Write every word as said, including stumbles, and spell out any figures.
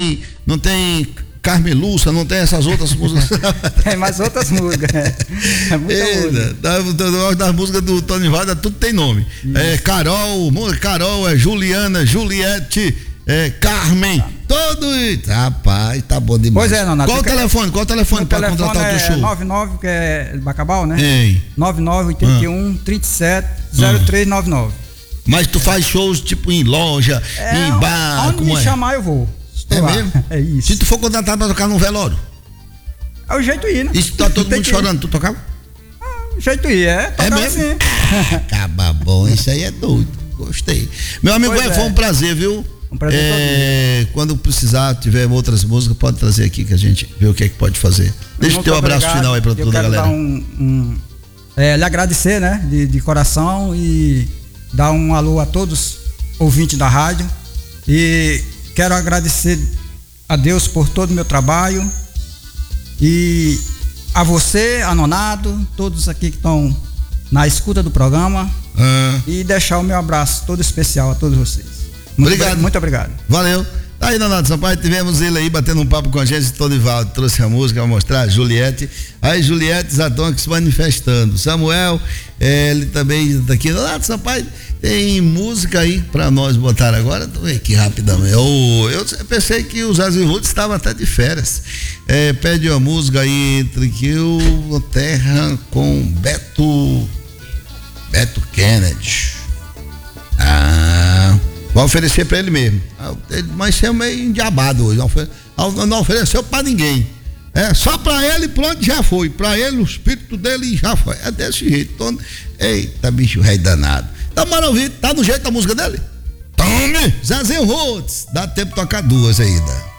tem, não tem Carmeluça, não tem essas outras músicas. Tem mais outras músicas. É muita Eita, das, das músicas do Tony Vada, tudo tem nome. É Carol, Carol, é Juliana, Juliette, é Carmen, todo isso. Rapaz, tá bom demais. Pois é, Nonato. Qual o telefone? Qual o telefone para contratar é o teu show? nove nove, que é Bacabal, né? Ei. nove nove oito um, três sete, zero três nove nove. Mas tu faz shows tipo em loja, é, em bar, onde como me é? chamar eu vou. É lá. mesmo? É isso. Se tu for contratado pra tocar num velório, é o jeito de ir, né? e se tá todo mundo chorando, tu tocava? Ah, o jeito de ir, é. É mesmo? Assim. Acaba bom, isso aí é doido. Gostei. Meu amigo, é, foi um prazer, viu? Um prazer é, quando precisar, tiver outras músicas, pode trazer aqui que a gente vê o que é que pode fazer. Deixa o teu abraço obrigado. final aí pra toda a galera. Dar um, um, é, lhe agradecer, né? De, de coração e dar um alô a todos ouvintes da rádio. E quero agradecer a Deus por todo o meu trabalho e a você, a Nonado, todos aqui que estão na escuta do programa, ah. e deixar o meu abraço todo especial a todos vocês. Muito obrigado. Muito obrigado. Valeu. Aí, Nonado Sampaio, tivemos ele aí batendo um papo com a gente. Tonivaldo trouxe a música para mostrar, a Juliette. Aí, Juliette Zaton aqui se manifestando. Samuel, é, ele também está aqui. Nonado Sampaio, tem música aí para nós botar agora. Vem aqui rapidamente. Eu, eu pensei que o Zazi Roots estava até de férias. É, pede uma música aí entre que o Terra com Beto. Beto Kennedy. Ah. Vai oferecer pra ele mesmo. Mas você é meio endiabado hoje. Não, não ofereceu pra ninguém. É só pra ele, pronto, já foi. Pra ele, o espírito dele já foi. É desse jeito. Então, eita, bicho rei danado. Tá maravilha. Tá no jeito a música dele? Tome! Zazinho Roots. Dá tempo de tocar duas ainda.